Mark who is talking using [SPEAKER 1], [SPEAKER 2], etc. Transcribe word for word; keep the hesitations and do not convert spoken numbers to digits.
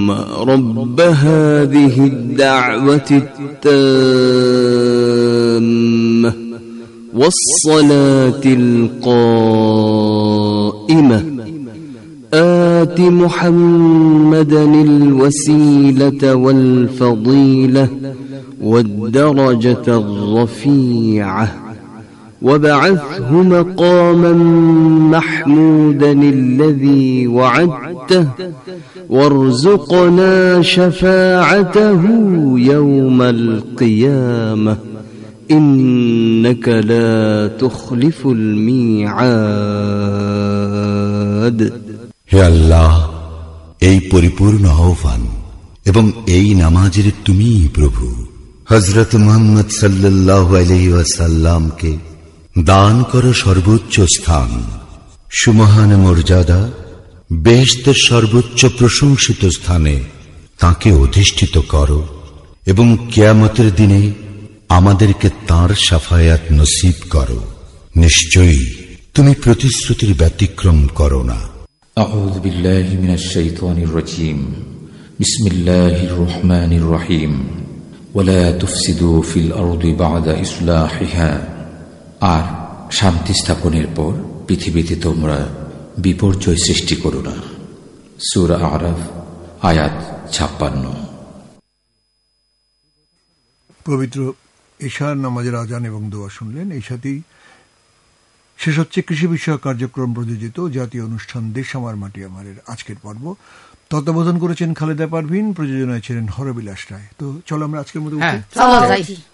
[SPEAKER 1] رب هذه الدعوة التامة والصلاة القائمة آت محمدا الوسيلة والفضيلة والدرجة الرفيعة وابعثه مقاما محمودا الذي وعدته وارزقنا شفاعته يوم القيامة إنك لا تخلف الميعاد.
[SPEAKER 2] হে আল্লাহ, এই পরিপূর্ণ আহ্বান এবং এই নামাজের তুমিই প্রভু। হযরত মুহাম্মদ সাল্লাল্লাহু আলাইহি ওয়াসাল্লামকে দান করো সর্বোচ্চ স্থান, সুমহান মর্যাদা, বেহেশতের সর্বোচ্চ প্রশংসিত স্থানে তাকে অধিষ্ঠিত করো এবং কিয়ামতের দিনে আমাদেরকে তাঁর শাফায়াত নসিব করো। নিশ্চয়ই তুমি প্রতিশ্রুতির ব্যতিক্রম করো না।
[SPEAKER 3] আউযু বিল্লাহি মিনাশ শাইতানির রাজীম। বিসমিল্লাহির রহমানির রহিম। ওয়ালা তুফসিদু ফিল আরদি বা'দা ইসলাহিহা। আর শান্তি স্থাপনের পর পৃথিবীতে তোমরা বিপর্যয় সৃষ্টি করো না। সূরা আরাফ আয়াত ছাপ্পান্ন।
[SPEAKER 4] পবিত্র ঈশার নামাজের আজান এবং দোয়া শুনলেন। এই সাথেই শেষ হচ্ছে কৃষি বিষয়ক কার্যক্রম প্রযোজিত জাতীয় অনুষ্ঠান দেশ আমার মাটি আমারের আজকের পর্ব। তত্ত্বাবধান করেছেন খালেদা পারভিন, প্রযোজনায় ছিলেন হরবিলাস রায়। তো চলো আমরা আজকের মতো